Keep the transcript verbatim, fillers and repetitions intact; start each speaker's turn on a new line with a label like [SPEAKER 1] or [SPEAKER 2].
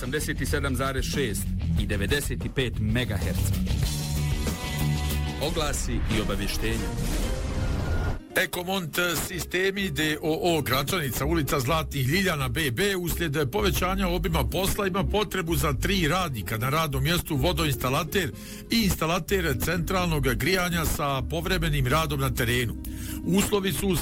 [SPEAKER 1] osamdeset sedam zarez šest i devedeset pet megaherca. Oglasi i obavještenja.
[SPEAKER 2] Ekomont sistemi d o o Gračanica, ulica Zlatnih Ljiljana B B, uslijed povećanja obima posla ima potrebu za tri radnika na radnom mjestu vodoinstalater i instalater centralnog grijanja sa povremenim radom na terenu. Uslovi su